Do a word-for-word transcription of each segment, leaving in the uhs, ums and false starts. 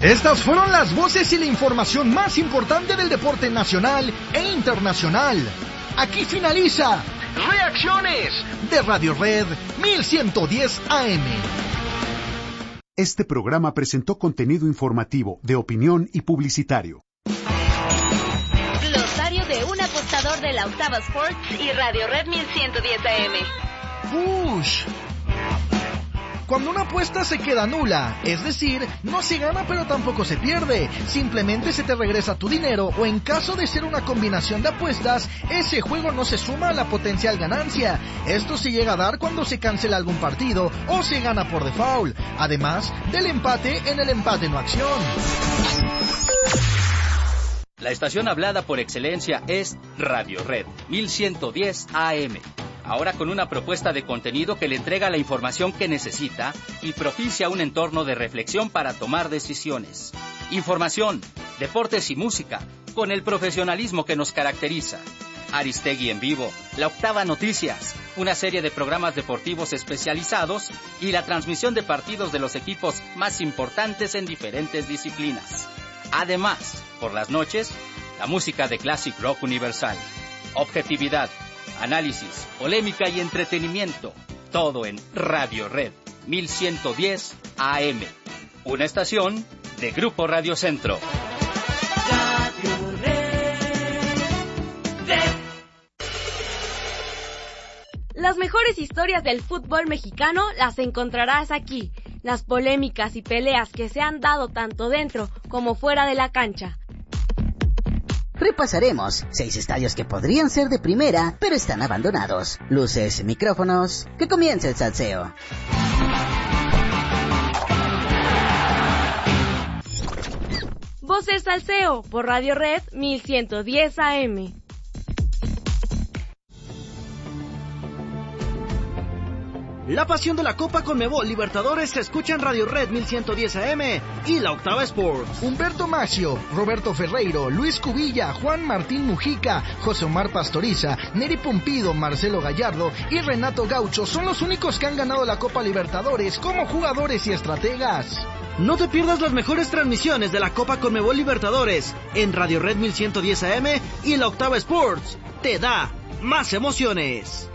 Estas fueron las voces y la información más importante del deporte nacional e internacional. Aquí finaliza Reacciones de Radio Red mil ciento diez A M. Este programa presentó contenido informativo, de opinión y publicitario. Glosario de un apostador de la Octava Sports y Radio Red mil ciento diez A M. Push. Cuando una apuesta se queda nula, es decir, no se gana pero tampoco se pierde, simplemente se te regresa tu dinero, o en caso de ser una combinación de apuestas, ese juego no se suma a la potencial ganancia. Esto se llega a dar cuando se cancela algún partido o se gana por default, además del empate en el empate no acción. La estación hablada por excelencia es Radio Red mil ciento diez A M. Ahora con una propuesta de contenido que le entrega la información que necesita y propicia un entorno de reflexión para tomar decisiones. Información, deportes y música, con el profesionalismo que nos caracteriza. Aristegui en vivo, La Octava Noticias, una serie de programas deportivos especializados y la transmisión de partidos de los equipos más importantes en diferentes disciplinas. Además, por las noches, la música de Classic Rock Universal. Objetividad, análisis, polémica y entretenimiento. Todo en Radio Red mil ciento diez A M. Una estación de Grupo Radio Centro. Radio Red, Red. Las mejores historias del fútbol mexicano las encontrarás aquí. Las polémicas y peleas que se han dado tanto dentro como fuera de la cancha. Repasaremos seis estadios que podrían ser de primera, pero están abandonados. Luces, micrófonos, que comience el salseo. Voces Salseo por Radio Red mil ciento diez A M. La pasión de la Copa Conmebol Libertadores se escucha en Radio Red mil ciento diez A M y la Octava Sports. Humberto Macio, Roberto Ferreiro, Luis Cubilla, Juan Martín Mujica, José Omar Pastoriza, Neri Pumpido, Marcelo Gallardo y Renato Gaucho son los únicos que han ganado la Copa Libertadores como jugadores y estrategas. No te pierdas las mejores transmisiones de la Copa Conmebol Libertadores en Radio Red mil ciento diez A M y la Octava Sports. Te da más emociones.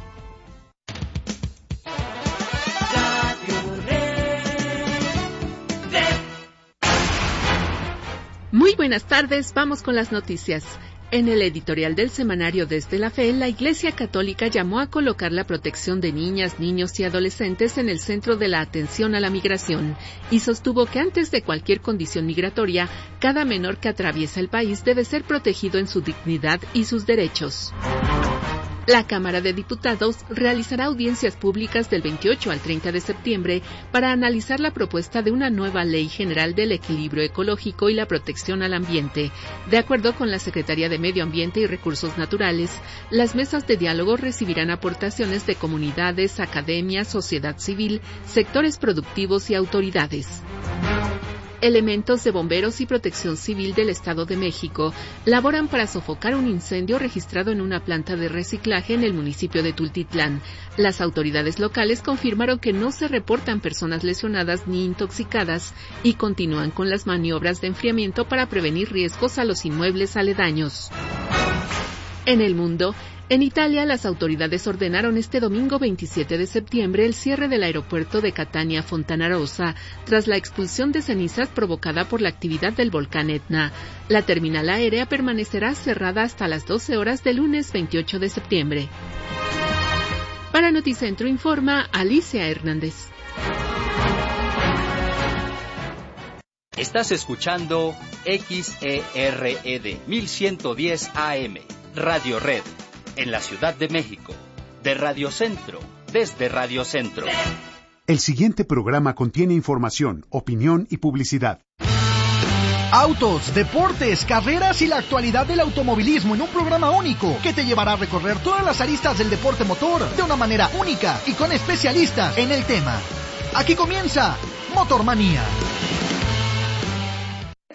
Muy buenas tardes, vamos con las noticias. En el editorial del semanario Desde la Fe, la Iglesia Católica llamó a colocar la protección de niñas, niños y adolescentes en el centro de la atención a la migración y sostuvo que antes de cualquier condición migratoria, cada menor que atraviesa el país debe ser protegido en su dignidad y sus derechos. La Cámara de Diputados realizará audiencias públicas del veintiocho al treinta de septiembre para analizar la propuesta de una nueva Ley General del Equilibrio Ecológico y la Protección al Ambiente. De acuerdo con la Secretaría de Medio Ambiente y Recursos Naturales, las mesas de diálogo recibirán aportaciones de comunidades, academias, sociedad civil, sectores productivos y autoridades. Elementos de bomberos y protección civil del Estado de México laboran para sofocar un incendio registrado en una planta de reciclaje en el municipio de Tultitlán. Las autoridades locales confirmaron que no se reportan personas lesionadas ni intoxicadas y continúan con las maniobras de enfriamiento para prevenir riesgos a los inmuebles aledaños. En el mundo, en Italia, las autoridades ordenaron este domingo veintisiete de septiembre el cierre del aeropuerto de Catania Fontanarossa tras la expulsión de cenizas provocada por la actividad del volcán Etna. La terminal aérea permanecerá cerrada hasta las doce horas del lunes veintiocho de septiembre. Para Noticentro informa Alicia Hernández. Estás escuchando X E R E D mil ciento diez A M, Radio Red. En la Ciudad de México, de Radio Centro, desde Radio Centro. El siguiente programa contiene información, opinión y publicidad. Autos, deportes, carreras y la actualidad del automovilismo en un programa único que te llevará a recorrer todas las aristas del deporte motor de una manera única y con especialistas en el tema. Aquí comienza Motormanía.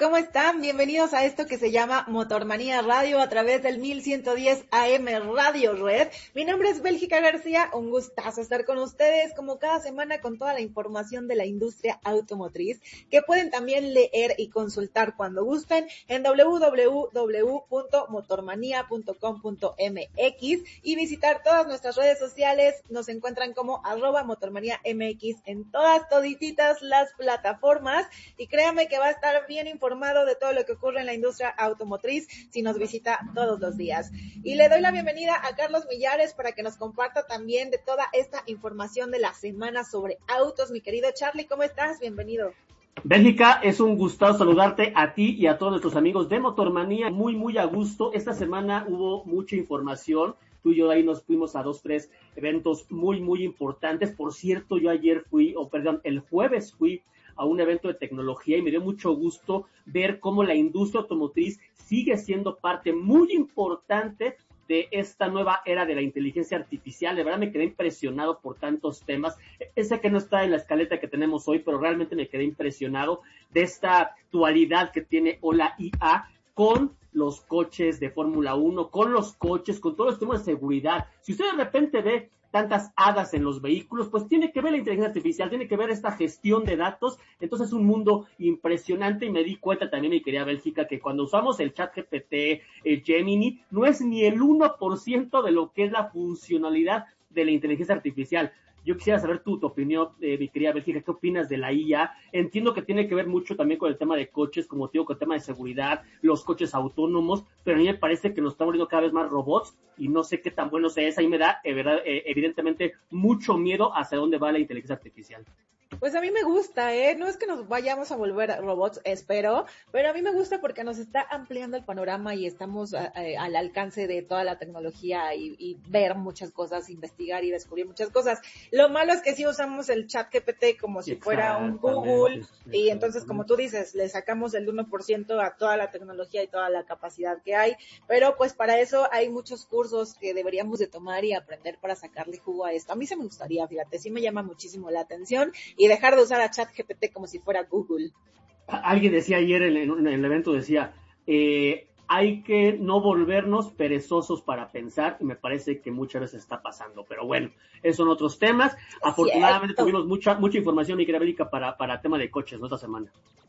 ¿cómo están? Bienvenidos a esto que se llama Motormanía Radio a través del mil ciento diez A M Radio Red. Mi nombre es Bélgica García, un gustazo estar con ustedes como cada semana con toda la información de la industria automotriz que pueden también leer y consultar cuando gusten en doble u doble u doble u punto motormanía punto com punto m x y visitar todas nuestras redes sociales. Nos encuentran como arroba motormanía m x en todas, todititas las plataformas y créanme que va a estar bien informado de todo lo que ocurre en la industria automotriz si nos visita todos los días. Y le doy la bienvenida a Carlos Millares para que nos comparta también de toda esta información de la semana sobre autos. Mi querido Charlie, ¿cómo estás? Bienvenido. Bélgica, es un gustazo saludarte a ti y a todos nuestros amigos de Motormanía. Muy, muy a gusto. Esta semana hubo mucha información. Tú y yo de ahí nos fuimos a dos, tres eventos muy, muy importantes. Por cierto, yo ayer fui, o perdón, el jueves fui a un evento de tecnología y me dio mucho gusto ver cómo la industria automotriz sigue siendo parte muy importante de esta nueva era de la inteligencia artificial. De verdad me quedé impresionado por tantos temas. Ese que no está en la escaleta que tenemos hoy, pero realmente me quedé impresionado de esta dualidad que tiene la I A con los coches de Fórmula uno, con los coches, con todos los temas de seguridad. Si usted de repente ve tantas hadas en los vehículos, pues tiene que ver la inteligencia artificial, tiene que ver esta gestión de datos. Entonces es un mundo impresionante y me di cuenta también, mi querida Bélgica, que cuando usamos el ChatGPT, el Gemini, no es ni el uno por ciento de lo que es la funcionalidad de la inteligencia artificial. Yo quisiera saber tu, tu opinión, eh, mi querida Bélgica, ¿qué opinas de la I A? Entiendo que tiene que ver mucho también con el tema de coches, como te digo, con el tema de seguridad, los coches autónomos, pero a mí me parece que nos están volviendo cada vez más robots y no sé qué tan bueno sea esa. Ahí me da, eh, verdad, eh, evidentemente, mucho miedo hacia dónde va la inteligencia artificial. Pues a mí me gusta, ¿eh? No es que nos vayamos a volver robots, espero, pero a mí me gusta porque nos está ampliando el panorama y estamos a, a, al alcance de toda la tecnología y, y ver muchas cosas, investigar y descubrir muchas cosas. Lo malo es que sí usamos el ChatGPT como si fuera un Google y entonces, como tú dices, le sacamos el uno por ciento a toda la tecnología y toda la capacidad que hay, pero pues para eso hay muchos cursos que deberíamos de tomar y aprender para sacarle jugo a esto. A mí se me gustaría, fíjate, sí me llama muchísimo la atención y dejar de usar a ChatGPT como si fuera Google. Alguien decía ayer en, en el evento, decía, eh, hay que no volvernos perezosos para pensar, y me parece que muchas veces está pasando, pero bueno, esos son otros temas. Afortunadamente tuvimos mucha mucha información, mi querida Bélgica, para, para tema de coches, ¿no? Esta semana.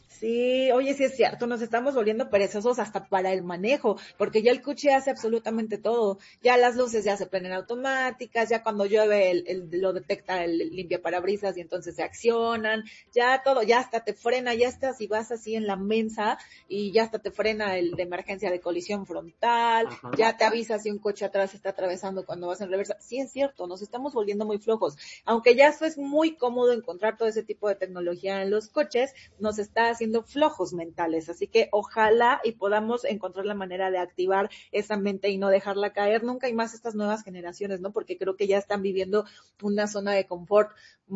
Sí, oye, sí es cierto, nos estamos volviendo perezosos hasta para el manejo, porque ya el coche hace absolutamente todo, ya las luces ya se prenden automáticas, ya cuando llueve el, el, lo detecta el limpiaparabrisas y entonces se accionan, ya todo, ya hasta te frena, ya estás y vas así en la mensa y ya hasta te frena el de emergencia de colisión frontal, ajá, ya te avisa si un coche atrás está atravesando cuando vas en reversa. Sí es cierto, nos estamos volviendo muy flojos, aunque ya eso es muy cómodo encontrar todo ese tipo de tecnología en los coches, nos está haciendo flojos mentales, así que ojalá y podamos encontrar la manera de activar esa mente y no dejarla caer nunca y más estas nuevas generaciones, ¿no? Porque creo que ya están viviendo una zona de confort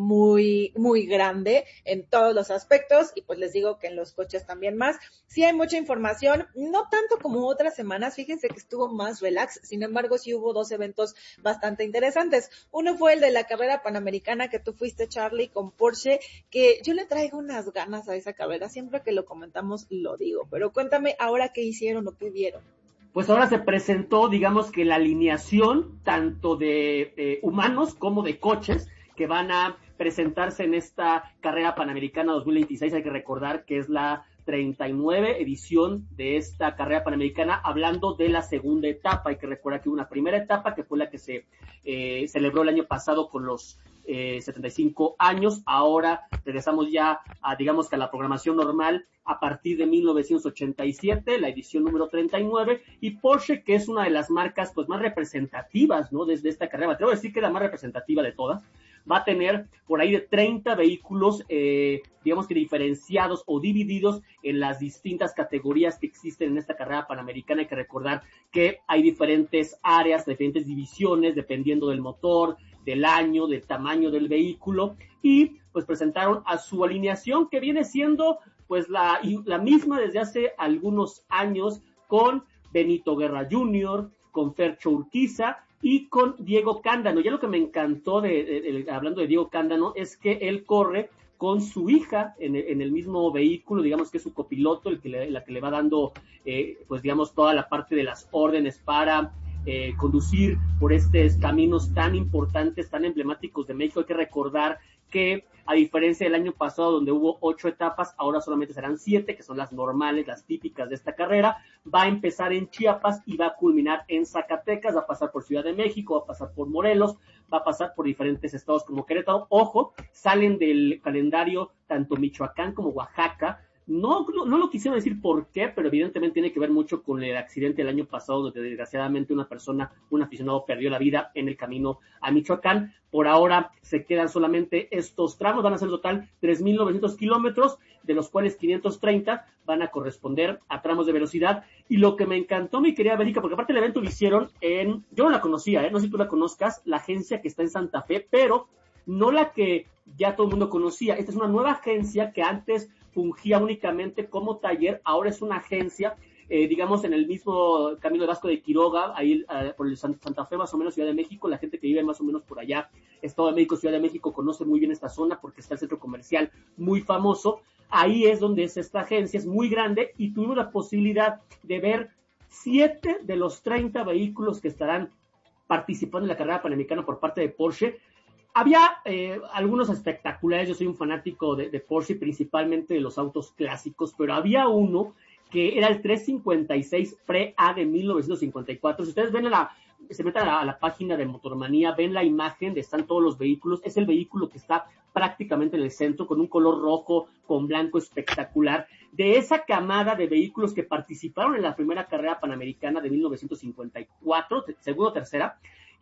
muy, muy grande en todos los aspectos y pues les digo que en los coches también más. Sí hay mucha información, no tanto como otras semanas, fíjense que estuvo más relax, sin embargo sí hubo dos eventos bastante interesantes. Uno fue el de la carrera panamericana que tú fuiste, Charlie, con Porsche, que yo le traigo unas ganas a esa carrera, siempre que lo comentamos lo digo, pero cuéntame ahora qué hicieron o qué vieron. Pues ahora se presentó, digamos que la alineación tanto de eh, humanos como de coches que van a presentarse en esta carrera panamericana dos mil veintiséis. Hay que recordar que es la treinta y nueve edición de esta carrera panamericana, hablando de la segunda etapa. Hay que recordar que hubo una primera etapa que fue la que se eh, celebró el año pasado con los eh, setenta y cinco años. Ahora regresamos ya a, digamos que a la programación normal a partir de mil novecientos ochenta y siete, la edición número treinta y nueve, y Porsche, que es una de las marcas pues más representativas, ¿no? Desde esta carrera, te voy a decir que es la más representativa de todas, va a tener por ahí de treinta vehículos, eh, digamos que diferenciados o divididos en las distintas categorías que existen en esta carrera panamericana. Hay que recordar que hay diferentes áreas, diferentes divisiones, dependiendo del motor, del año, del tamaño del vehículo, y pues presentaron a su alineación que viene siendo pues la, la misma desde hace algunos años, con Benito Guerra junior, con Fercho Urquiza y con Diego Cándano. Ya lo que me encantó, de, de, de, hablando de Diego Cándano, es que él corre con su hija en, en el mismo vehículo, digamos que es su copiloto, el que le, la que le va dando, eh, pues digamos, toda la parte de las órdenes para eh, conducir por estos caminos tan importantes, tan emblemáticos de México. Hay que recordar que, a diferencia del año pasado, donde hubo ocho etapas, ahora solamente serán siete, que son las normales, las típicas de esta carrera. Va a empezar en Chiapas y va a culminar en Zacatecas, va a pasar por Ciudad de México, va a pasar por Morelos, va a pasar por diferentes estados como Querétaro. Ojo, salen del calendario tanto Michoacán como Oaxaca. No, no, no lo quisiera decir por qué, pero evidentemente tiene que ver mucho con el accidente del año pasado, donde desgraciadamente una persona, un aficionado, perdió la vida en el camino a Michoacán. Por ahora se quedan solamente estos tramos, van a ser en total tres mil novecientos kilómetros, de los cuales quinientos treinta van a corresponder a tramos de velocidad. Y lo que me encantó, mi querida Bélgica, porque aparte el evento lo hicieron en, yo no la conocía, ¿eh? No sé si tú la conozcas, la agencia que está en Santa Fe, pero no la que ya todo el mundo conocía. Esta es una nueva agencia que antes fungía únicamente como taller, ahora es una agencia, eh, digamos, en el mismo camino de Vasco de Quiroga, ahí uh, por el Santa Fe, más o menos, Ciudad de México. La gente que vive más o menos por allá, Estado de México, Ciudad de México, conoce muy bien esta zona porque está el centro comercial muy famoso. Ahí es donde es esta agencia, es muy grande, y tuvimos la posibilidad de ver siete de los treinta vehículos que estarán participando en la carrera panamericana por parte de Porsche. Había eh, algunos espectaculares, yo soy un fanático de, de Porsche, principalmente de los autos clásicos, pero había uno que era el trescientos cincuenta y seis Pre-A de mil novecientos cincuenta y cuatro. Si ustedes ven a la, se meten a la, a la página de Motormanía, ven la imagen de están todos los vehículos, es el vehículo que está prácticamente en el centro, con un color rojo, con blanco espectacular, de esa camada de vehículos que participaron en la primera carrera panamericana de mil novecientos cincuenta y cuatro, segunda o tercera,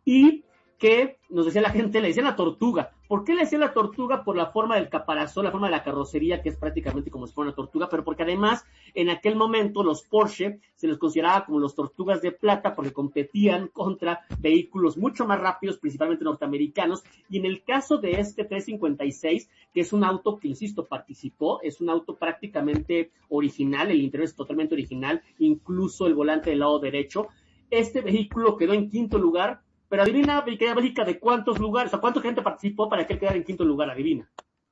y que nos decía la gente, le decían la tortuga. ¿Por qué le decían la tortuga? Por la forma del caparazón, la forma de la carrocería, que es prácticamente como si fuera una tortuga, pero porque además en aquel momento los Porsche se les consideraba como los tortugas de plata porque competían contra vehículos mucho más rápidos, principalmente norteamericanos, y en el caso de este trescientos cincuenta y seis, que es un auto que, insisto, participó, es un auto prácticamente original, el interior es totalmente original, incluso el volante del lado derecho. Este vehículo quedó en quinto lugar. Pero adivina, mi querida Bélgica, ¿de cuántos lugares? O sea, ¿cuánta gente participó para que él quedara en quinto lugar? Adivina.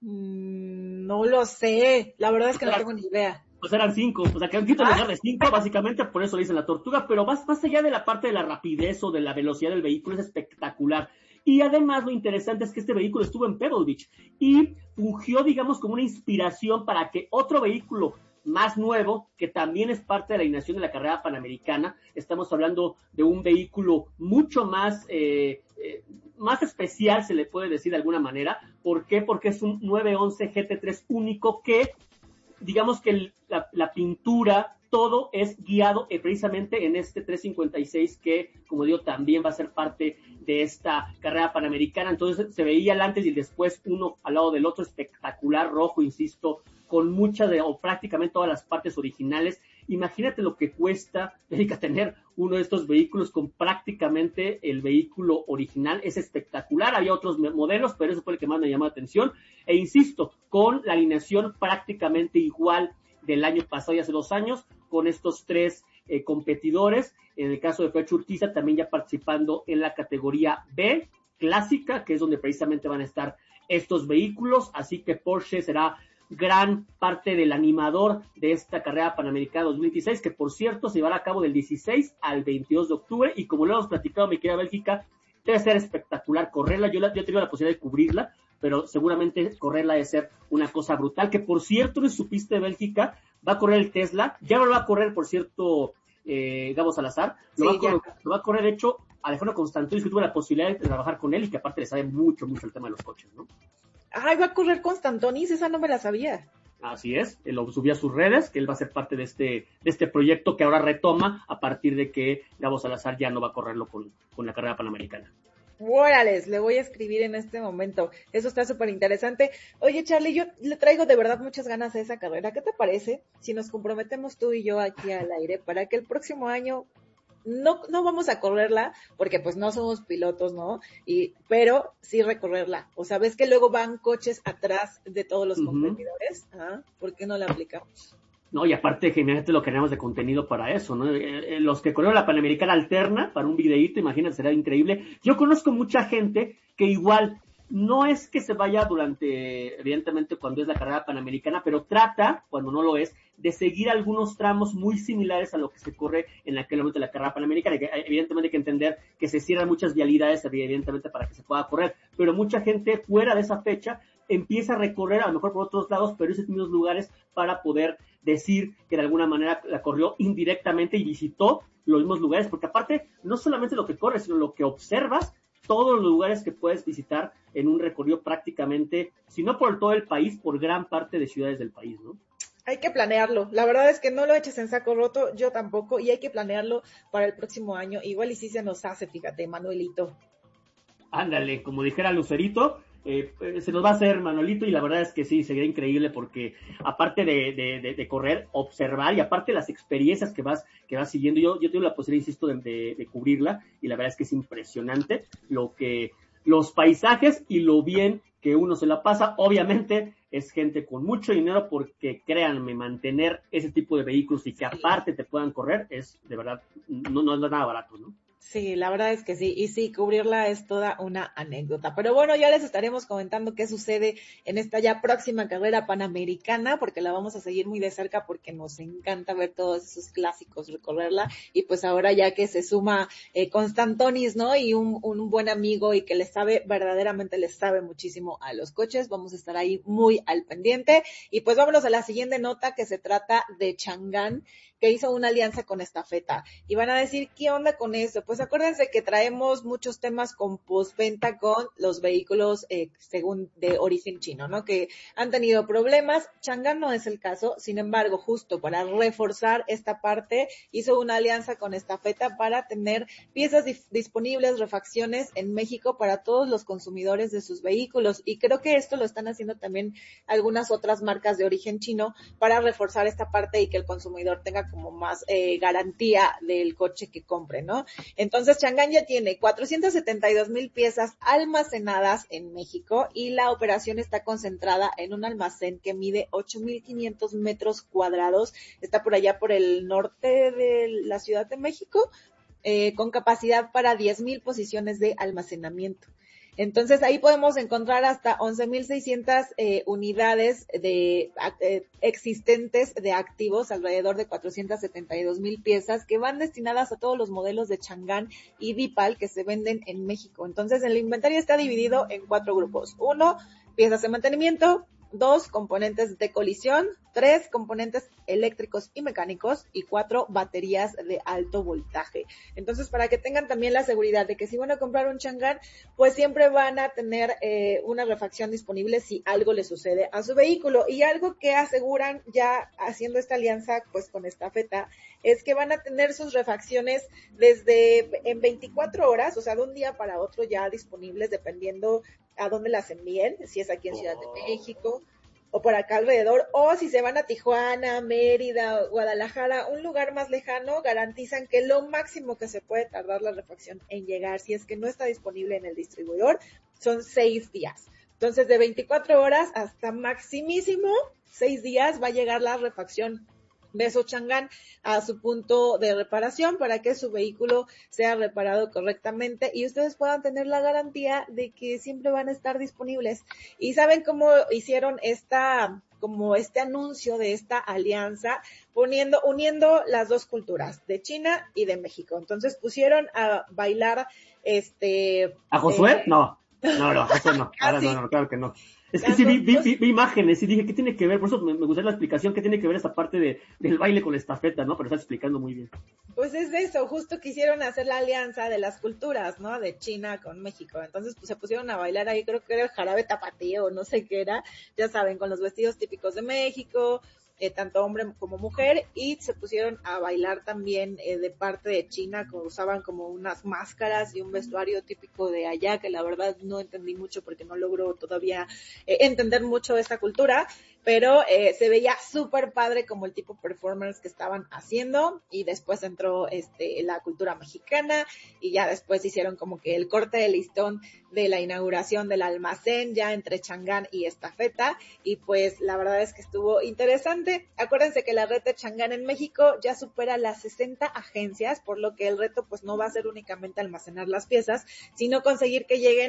Mm, no lo sé. La verdad es que o sea, no tengo ni idea. Pues eran cinco. O sea, quedó en quinto ¿Ah? lugar de cinco, básicamente, por eso le dicen la tortuga. Pero más, más allá de la parte de la rapidez o de la velocidad del vehículo, es espectacular. Y además lo interesante es que este vehículo estuvo en Pebble Beach y fungió, digamos, como una inspiración para que otro vehículo más nuevo, que también es parte de la alineación de la carrera panamericana. Estamos hablando de un vehículo mucho más, eh, eh, más especial, se le puede decir de alguna manera. ¿Por qué? Porque es un nueve once G T tres único que, digamos que el, la, la pintura, todo es guiado eh, precisamente en este trescientos cincuenta y seis que, como digo, también va a ser parte de esta carrera panamericana. Entonces se veía el antes y el después, uno al lado del otro, espectacular, rojo, insisto, con muchas de, o prácticamente todas las partes originales. Imagínate lo que cuesta, Erika, tener uno de estos vehículos con prácticamente el vehículo original. Es espectacular. Había otros modelos, pero eso fue el que más me llamó la atención. E insisto, con la alineación prácticamente igual del año pasado y hace dos años, con estos tres eh, competidores. En el caso de Fercho Urquiza, también ya participando en la categoría B, clásica, que es donde precisamente van a estar estos vehículos. Así que Porsche será gran parte del animador de esta carrera panamericana dos mil veintiséis, que por cierto se llevará a cabo del dieciséis al veintidós de octubre, y como lo hemos platicado, mi querida Bélgica, debe ser espectacular correrla. Yo, la, yo he tenido la posibilidad de cubrirla, pero seguramente correrla debe ser una cosa brutal, que por cierto, en su pista de Bélgica va a correr el Tesla, ya no lo va a correr, por cierto, eh, Gabo Salazar, lo, sí, va a correr, lo va a correr, de hecho, Alejandro Constantino, que tuve la posibilidad de trabajar con él y que aparte le sabe mucho, mucho el tema de los coches, ¿no? Ay, va a correr Constantonis, esa no me la sabía. Así es, él lo subió a sus redes, que él va a ser parte de este de este proyecto que ahora retoma a partir de que Gabo Salazar ya no va a correrlo con, con la carrera panamericana. Órales, le voy a escribir en este momento. Eso está súper interesante. Oye, Charlie, yo le traigo de verdad muchas ganas a esa carrera. ¿Qué te parece si nos comprometemos tú y yo aquí al aire para que el próximo año no no vamos a correrla, porque pues no somos pilotos, ¿no? Y pero sí recorrerla. O sea, ves que luego van coches atrás de todos los uh-huh. competidores. ¿Ah? ¿Por qué no la aplicamos? No, y aparte, imagínate lo que tenemos de contenido para eso, ¿no? Eh, eh, los que corrieron la Panamericana alterna para un videíto, imagínate, será increíble. Yo conozco mucha gente que igual no es que se vaya durante, evidentemente, cuando es la carrera panamericana, pero trata, cuando no lo es, de seguir algunos tramos muy similares a lo que se corre en aquel momento de la carrera panamericana. Que, evidentemente hay que entender que se cierran muchas vialidades, evidentemente, para que se pueda correr, pero mucha gente fuera de esa fecha empieza a recorrer, a lo mejor por otros lados, pero esos mismos lugares para poder decir que de alguna manera la corrió indirectamente y visitó los mismos lugares, porque aparte, no solamente lo que corres, sino lo que observas, todos los lugares que puedes visitar en un recorrido prácticamente, si no por todo el país, por gran parte de ciudades del país, ¿no? Hay que planearlo. La verdad es que no lo eches en saco roto, yo tampoco, y hay que planearlo para el próximo año. Igual y sí se nos hace, fíjate, Manuelito. Ándale, como dijera Lucerito, eh, eh, se nos va a hacer, Manuelito, y la verdad es que sí, sería increíble porque aparte de, de, de, de correr, observar, y aparte las experiencias que vas que vas siguiendo, yo, yo tengo la posibilidad, insisto, de, de, de cubrirla, y la verdad es que es impresionante lo que, los paisajes y lo bien que uno se la pasa. Obviamente es gente con mucho dinero, porque créanme, mantener ese tipo de vehículos y que aparte te puedan correr es, de verdad, no, no es nada barato, ¿no? Sí, la verdad es que sí, y sí, cubrirla es toda una anécdota. Pero bueno, ya les estaremos comentando qué sucede en esta ya próxima carrera panamericana, porque la vamos a seguir muy de cerca, porque nos encanta ver todos esos clásicos, recorrerla, y pues ahora ya que se suma eh, Constantonis, ¿no? Y un, un buen amigo y que le sabe, verdaderamente le sabe muchísimo a los coches, vamos a estar ahí muy al pendiente. Y pues vámonos a la siguiente nota, que se trata de Chang'an, que hizo una alianza con Estafeta. Y van a decir, ¿qué onda con eso? Pues acuérdense que traemos muchos temas con postventa con los vehículos eh, según de origen chino, ¿no? Que han tenido problemas. Chang'an no es el caso, sin embargo, justo para reforzar esta parte, hizo una alianza con Estafeta para tener piezas dif- disponibles, refacciones en México para todos los consumidores de sus vehículos. Y creo que esto lo están haciendo también algunas otras marcas de origen chino para reforzar esta parte y que el consumidor tenga como más eh, garantía del coche que compre, ¿no? Entonces, Chang'an ya tiene cuatrocientas setenta y dos mil piezas almacenadas en México, y la operación está concentrada en un almacén que mide ocho mil quinientos metros cuadrados, está por allá por el norte de la Ciudad de México, eh, con capacidad para diez mil posiciones de almacenamiento. Entonces ahí podemos encontrar hasta once mil seiscientas eh, unidades de eh, existentes de activos, alrededor de cuatrocientas setenta y dos mil piezas que van destinadas a todos los modelos de Chang'an y Dipal que se venden en México. Entonces el inventario está dividido en cuatro grupos. Uno, piezas de mantenimiento. Dos, componentes de colisión. Tres, componentes eléctricos y mecánicos. Y cuatro, baterías de alto voltaje. Entonces, para que tengan también la seguridad de que si van a comprar un Chang'an, pues siempre van a tener eh, una refacción disponible si algo le sucede a su vehículo. Y algo que aseguran ya haciendo esta alianza pues con Estafeta es que van a tener sus refacciones desde en veinticuatro horas, o sea, de un día para otro ya disponibles, dependiendo a dónde las envíen, si es aquí en Ciudad de México o por acá alrededor, o si se van a Tijuana, Mérida, Guadalajara, un lugar más lejano, garantizan que lo máximo que se puede tardar la refacción en llegar, si es que no está disponible en el distribuidor, son seis días. Entonces, de veinticuatro horas hasta maximísimo seis días va a llegar la refacción de su Chang'an a su punto de reparación para que su vehículo sea reparado correctamente y ustedes puedan tener la garantía de que siempre van a estar disponibles. ¿Y saben cómo hicieron esta, como este anuncio de esta alianza? Poniendo, uniendo las dos culturas, de China y de México. Entonces pusieron a bailar este... ¿A Josué? Eh, no, no, no, Josué no. Ahora no, no, claro que no. Es que sí vi, vi, vi, vi imágenes y dije, ¿qué tiene que ver? Por eso me, me gustaría la explicación, ¿qué tiene que ver esa parte de, del baile con la estafeta, ¿no? Pero estás explicando muy bien. Pues es eso, justo quisieron hacer la alianza de las culturas, ¿no? De China con México. Entonces, pues se pusieron a bailar ahí, creo que era el jarabe tapatío, no sé qué era, ya saben, con los vestidos típicos de México, eh, tanto hombre como mujer, y se pusieron a bailar también eh, de parte de China, como usaban como unas máscaras y un vestuario típico de allá, que la verdad no entendí mucho porque no logro todavía eh, entender mucho de esta cultura, pero eh, se veía súper padre como el tipo performance que estaban haciendo, y después entró este la cultura mexicana, y ya después hicieron como que el corte de listón de la inauguración del almacén, ya entre Chang'an y Estafeta, y pues la verdad es que estuvo interesante. Acuérdense que la red de Chang'an en México ya supera las sesenta agencias, por lo que el reto pues no va a ser únicamente almacenar las piezas, sino conseguir que lleguen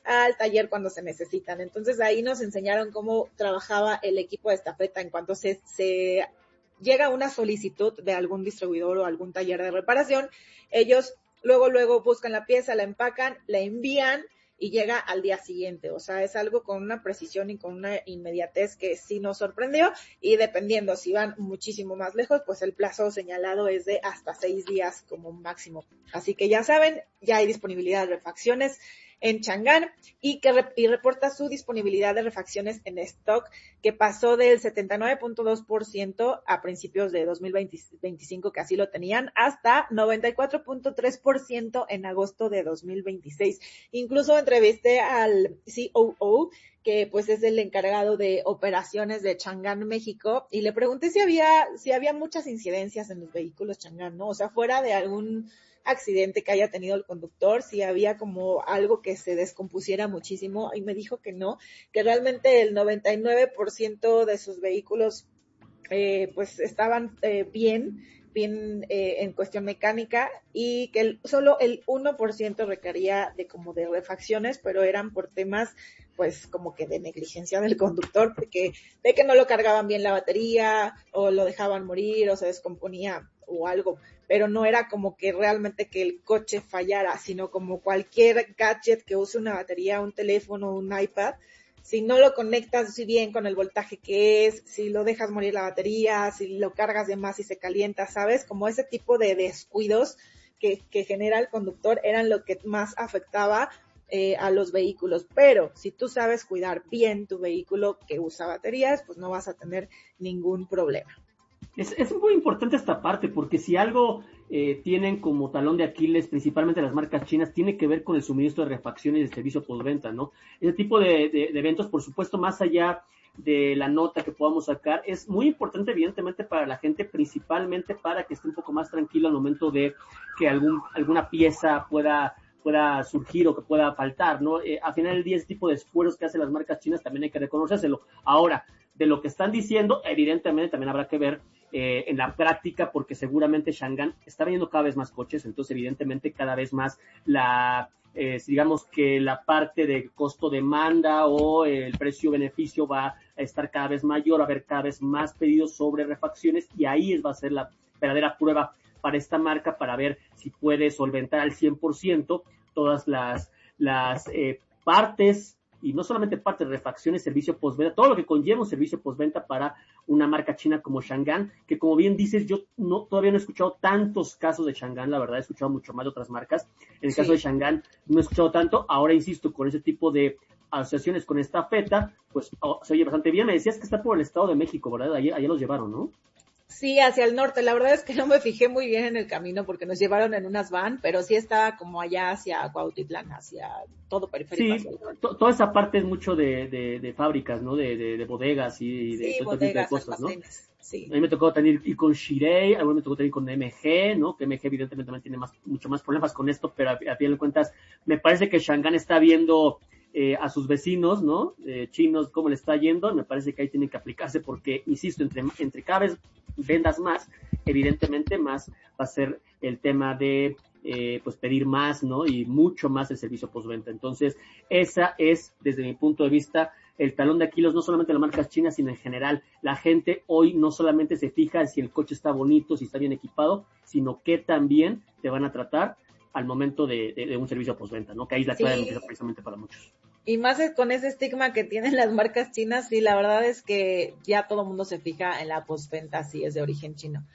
al taller cuando se necesitan. Entonces ahí nos enseñaron cómo trabajaba el equipo de estafeta en cuanto se, se llega una solicitud de algún distribuidor o algún taller de reparación, ellos luego, luego buscan la pieza, la empacan, la envían y llega al día siguiente. O sea, es algo con una precisión y con una inmediatez que sí nos sorprendió, y dependiendo si van muchísimo más lejos, pues el plazo señalado es de hasta seis días como máximo. Así que ya saben, ya hay disponibilidad de refacciones en Chang'an y que rep- y reporta su disponibilidad de refacciones en stock, que pasó del setenta y nueve punto dos por ciento a principios de dos mil veinticinco, que así lo tenían, hasta noventa y cuatro punto tres por ciento en agosto de dos mil veintiséis. Incluso entrevisté al C O O, que pues es el encargado de operaciones de Chang'an México, y le pregunté si había, si había muchas incidencias en los vehículos Chang'an, ¿no? O sea, fuera de algún accidente que haya tenido el conductor, si había como algo que se descompusiera muchísimo, y me dijo que no, que realmente el noventa y nueve por ciento de sus vehículos eh, pues estaban eh, bien, bien eh, en cuestión mecánica, y que el, solo el uno por ciento requería de como de refacciones, pero eran por temas pues como que de negligencia del conductor, porque de que no lo cargaban bien la batería, o lo dejaban morir, o se descomponía o algo, pero no era como que realmente que el coche fallara, sino como cualquier gadget que use una batería, un teléfono, un iPad, si no lo conectas bien con el voltaje que es, si lo dejas morir la batería, si lo cargas de más y se calienta, ¿sabes? Como ese tipo de descuidos que, que genera el conductor eran lo que más afectaba eh, a los vehículos. Pero si tú sabes cuidar bien tu vehículo que usa baterías, pues no vas a tener ningún problema. Es, es muy importante esta parte, porque si algo eh, tienen como talón de Aquiles, principalmente las marcas chinas, tiene que ver con el suministro de refacciones y de servicio postventa, ¿no? Ese tipo de, de, de eventos, por supuesto, más allá de la nota que podamos sacar, es muy importante, evidentemente, para la gente, principalmente para que esté un poco más tranquilo al momento de que algún, alguna pieza pueda pueda surgir o que pueda faltar, ¿no? Eh, al final del día, ese tipo de esfuerzos que hacen las marcas chinas también hay que reconocérselo. Ahora, de lo que están diciendo, evidentemente también habrá que ver eh, en la práctica, porque seguramente Chang'an está vendiendo cada vez más coches, entonces evidentemente cada vez más la, eh, digamos que la parte de costo-demanda o el precio-beneficio va a estar cada vez mayor, va a haber cada vez más pedidos sobre refacciones, y ahí va a ser la verdadera prueba para esta marca, para ver si puede solventar al cien por ciento todas las, las eh, partes, y no solamente partes, refacciones, servicio postventa, todo lo que conlleva un servicio postventa para una marca china como Chang'an, que como bien dices, yo no todavía no he escuchado tantos casos de Chang'an, la verdad, he escuchado mucho más de otras marcas. En el sí. caso de Chang'an no he escuchado tanto. Ahora, insisto, con ese tipo de asociaciones con esta feta, pues oh, se oye bastante bien. Me decías que está por el Estado de México, ¿verdad? Allá, allá los llevaron, ¿no? Sí, hacia el norte. La verdad es que no me fijé muy bien en el camino porque nos llevaron en unas van, pero sí estaba como allá hacia Cuautitlán, hacia todo periférico. Sí, to- toda esa parte es mucho de, de, de fábricas, ¿no? De, de, de bodegas y de sí, todo bodegas, tipo de cosas, ¿no? Sí. A mí me tocó también ir con Shirei, a mí me tocó también con M G, ¿no? Que M G evidentemente también tiene más, mucho más problemas con esto, pero a, a fin de cuentas me parece que Chang'an está viendo eh, a sus vecinos, ¿no? Eh, chinos, cómo le está yendo. Me parece que ahí tienen que aplicarse porque, insisto, entre, entre cada vez vendas más, evidentemente más va a ser el tema de eh, pues pedir más, ¿no? Y mucho más el servicio postventa. Entonces, esa es, desde mi punto de vista, el talón de Aquiles, no solamente de las marcas chinas, sino en general. La gente hoy no solamente se fija en si el coche está bonito, si está bien equipado, sino que también te van a tratar al momento de, de, de un servicio postventa, ¿no? Que ahí es la clave sí. precisamente para muchos. Y más con ese estigma que tienen las marcas chinas, sí, la verdad es que ya todo el mundo se fija en la postventa si es de origen chino.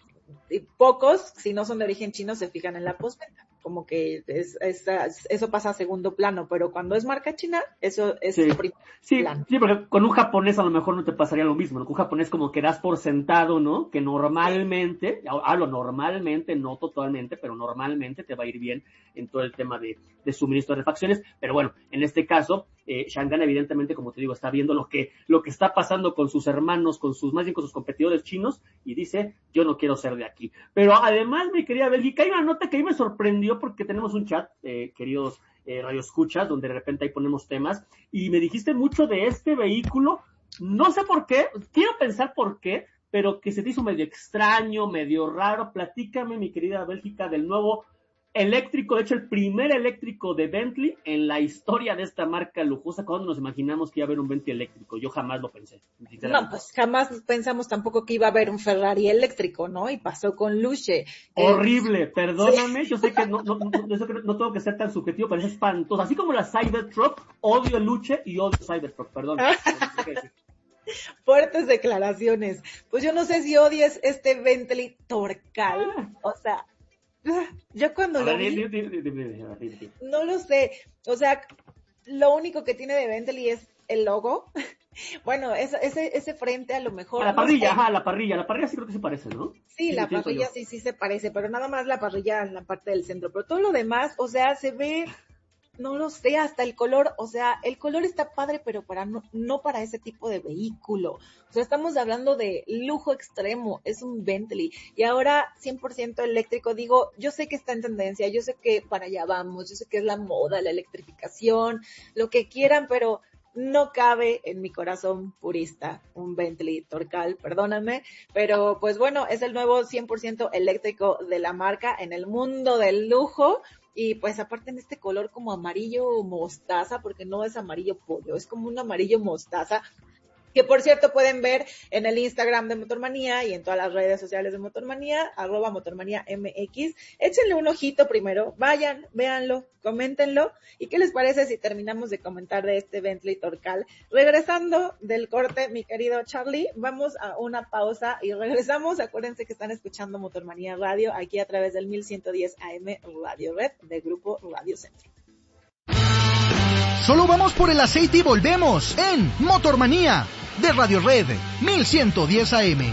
Y pocos, si no son de origen chino, se fijan en la postventa. Como que es, es, eso pasa a segundo plano, pero cuando es marca china, eso es sí. primer sí, plano. Sí, porque con un japonés a lo mejor no te pasaría lo mismo, ¿no? Con un japonés como que das por sentado, ¿no? Que normalmente, hablo normalmente, no totalmente, pero normalmente te va a ir bien en todo el tema de, de suministro de refacciones. Pero bueno, en este caso, eh, Chang'an evidentemente, como te digo, está viendo lo que, lo que está pasando con sus hermanos, con sus, más bien con sus competidores chinos, y dice, yo no quiero ser de aquí. Pero además, mi querida Bélgica, hay una nota que a mí me sorprendió porque tenemos un chat, eh, queridos eh, radioescuchas, donde de repente ahí ponemos temas, y me dijiste mucho de este vehículo, no sé por qué, quiero pensar por qué, pero que se te hizo medio extraño, medio raro. Platícame, mi querida Bélgica, del nuevo eléctrico, de hecho el primer eléctrico de Bentley en la historia de esta marca lujosa. ¿Cuándo nos imaginamos que iba a haber un Bentley eléctrico? Yo jamás lo pensé. No, pues jamás pensamos tampoco que iba a haber un Ferrari eléctrico, ¿no? Y pasó con Luce. Horrible, eh, perdóname, sí. Yo sé que no, no, no, no, no tengo que ser tan subjetivo, pero es espantoso. Así como la Cybertruck, odio el Luce y odio el Cybertruck, perdón. Fuertes declaraciones. Pues yo no sé si odies este Bentley Torcal, ah. o sea... Yo cuando lo vi, no lo sé, o sea, lo único que tiene de Bentley es el logo, bueno, ese, ese, ese frente a lo mejor... A la parrilla, no sé. Ajá, la parrilla, la parrilla sí creo que se parece, ¿no? Sí, sí la parrilla sí, sí se parece, pero nada más la parrilla en la parte del centro, pero todo lo demás, o sea, se ve... No lo sé, hasta el color, o sea, el color está padre, pero para no, no para ese tipo de vehículo. O sea, estamos hablando de lujo extremo, es un Bentley. Y ahora cien por ciento eléctrico, digo, yo sé que está en tendencia, yo sé que para allá vamos, yo sé que es la moda, la electrificación, lo que quieran, pero no cabe en mi corazón purista un Bentley Torcal, perdóname, pero pues bueno, es el nuevo cien por ciento eléctrico de la marca en el mundo del lujo. Y pues aparte en este color como amarillo mostaza, porque no es amarillo pollo, es como un amarillo mostaza, que por cierto pueden ver en el Instagram de Motormanía y en todas las redes sociales de Motormanía, arroba Motormanía M X. Échenle un ojito primero, vayan, véanlo, coméntenlo. ¿Y qué les parece si terminamos de comentar de este Bentley Torcal? Regresando del corte, mi querido Charlie, vamos a una pausa y regresamos. Acuérdense que están escuchando Motormanía Radio aquí a través del mil ciento diez A M Radio Red del grupo Radio Centro. Solo vamos por el aceite y volvemos en Motormanía de Radio Red mil ciento diez A M.